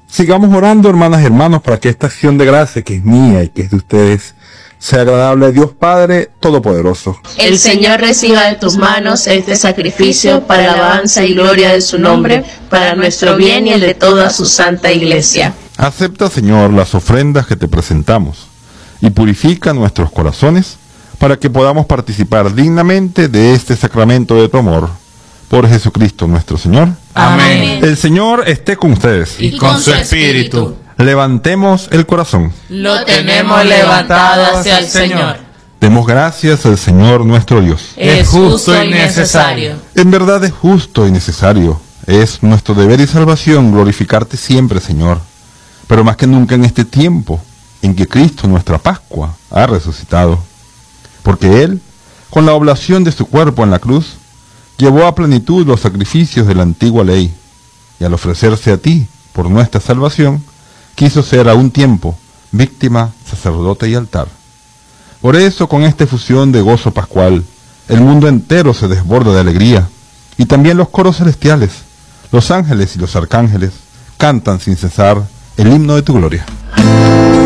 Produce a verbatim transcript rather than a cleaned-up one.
Sigamos orando, hermanas y hermanos, para que esta acción de gracia, que es mía y que es de ustedes, sea agradable a Dios Padre Todopoderoso. El Señor reciba de tus manos este sacrificio para alabanza y gloria de su nombre, para nuestro bien y el de toda su santa Iglesia. Acepta, Señor, las ofrendas que te presentamos y purifica nuestros corazones para que podamos participar dignamente de este sacramento de tu amor. Por Jesucristo nuestro Señor. Amén. El Señor esté con ustedes. Y con su espíritu. Levantemos el corazón. Lo tenemos levantado hacia el Señor. Demos gracias al Señor nuestro Dios. Es justo y necesario. En verdad es justo y necesario. Es nuestro deber y salvación glorificarte siempre, Señor. Pero más que nunca en este tiempo en que Cristo, nuestra Pascua, ha resucitado. Porque Él, con la oblación de su cuerpo en la cruz, llevó a plenitud los sacrificios de la antigua ley, y al ofrecerse a ti por nuestra salvación, quiso ser a un tiempo víctima, sacerdote y altar. Por eso, con esta efusión de gozo pascual, el mundo entero se desborda de alegría, y también los coros celestiales, los ángeles y los arcángeles, cantan sin cesar el himno de tu gloria.